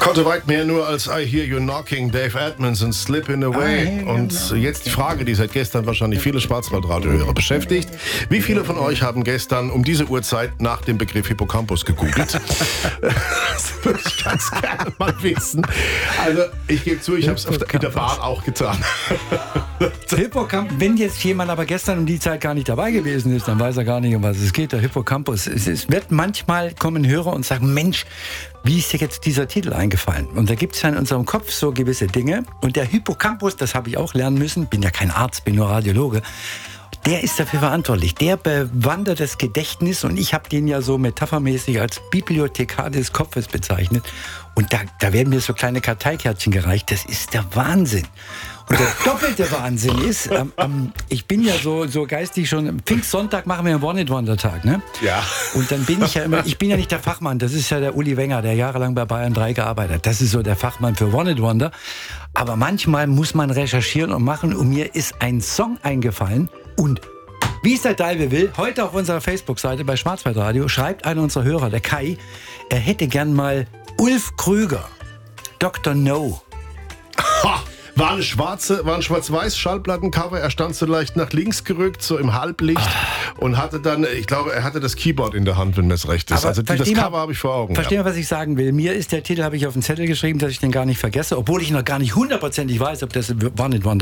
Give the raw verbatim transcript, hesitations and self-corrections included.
konnte weit mehr nur als I Hear You Knocking, Dave Edmonds und Slippin' Away. Und jetzt die Frage, die seit gestern wahrscheinlich viele Schwarzwaldradiohörer beschäftigt. Wie viele von euch haben gestern um diese Uhrzeit nach dem Begriff Hippocampus gegoogelt? Das würde ich ganz gerne mal wissen. Also ich gebe zu, ich habe es in der Bahn auch getan. Hippocampus, wenn jetzt jemand aber gestern um die Zeit gar nicht dabei gewesen ist, dann weiß er gar nicht, um was es geht. Der Hippocampus. Es, es wird manchmal kommen Hörer und sagen, Mensch, wie ist dir jetzt dieser Titel eingefallen? Und da gibt es ja in unserem Kopf so gewisse Dinge. Und der Hippocampus, das habe ich auch lernen müssen, bin ja kein Arzt, bin nur Radiologe, der ist dafür verantwortlich. Der bewandert das Gedächtnis und ich habe den ja so metaphermäßig als Bibliothekar des Kopfes bezeichnet. Und da, da werden mir so kleine Karteikärtchen gereicht. Das ist der Wahnsinn. Und der doppelte Wahnsinn ist, ähm, ähm, ich bin ja so, so geistig schon, am Pfingstsonntag machen wir einen One-Hit-Wonder-Tag, ne? Ja. Und dann bin ich ja immer, ich bin ja nicht der Fachmann, das ist ja der Uli Wenger, der jahrelang bei Bayern drei gearbeitet hat. Das ist so der Fachmann für One-Hit-Wonder. Aber manchmal muss man recherchieren und machen und mir ist ein Song eingefallen und wie es der Dalve will, heute auf unserer Facebook-Seite bei Schwarzwaldradio schreibt einer unserer Hörer, der Kai, er hätte gern mal Ulf Krüger, Doktor No. Ha! War eine schwarze, war ein schwarz-weiß Schallplattencover. Er stand so leicht nach links gerückt, so im Halblicht ah. und hatte dann, ich glaube, er hatte das Keyboard in der Hand, wenn mir es recht ist. Aber also das Cover habe ich vor Augen. Verstehen ja. was ich sagen will? Mir ist der Titel, habe ich auf den Zettel geschrieben, dass ich den gar nicht vergesse, obwohl ich noch gar nicht hundertprozentig weiß, ob das One-Hit-Wonder